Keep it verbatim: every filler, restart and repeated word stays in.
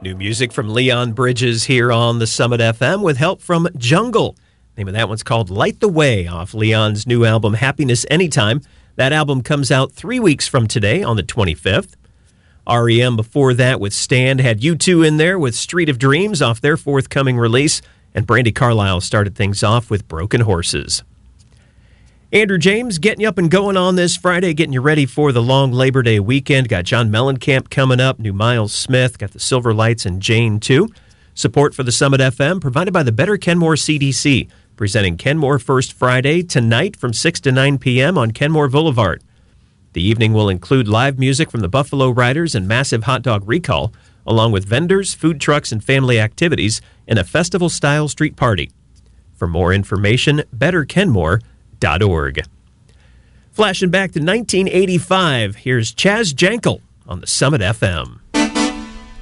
New music from Leon Bridges here on the Summit F M with help from Jungle. Name of that one's called Light the Way off Leon's new album Happiness Anytime. That album comes out three weeks from today on the twenty-fifth. R E M before that with Stand had U two in there with Street of Dreams off their forthcoming release. And Brandy Carlisle started things off with Broken Horses. Andrew James getting you up and going on this Friday, getting you ready for the long Labor Day weekend. Got John Mellencamp coming up, new Miles Smith, got the Silver Lights and Jane too. Support for the Summit F M provided by the Better Kenmore C D C, presenting Kenmore First Friday tonight from six to nine p.m. on Kenmore Boulevard. The evening will include live music from the Buffalo Riders and Massive Hot Dog Recall, along with vendors, food trucks, and family activities, and a festival-style street party. For more information, better kenmore dot org. Flashing back to nineteen eighty-five, here's Chaz Jankel on the Summit F M.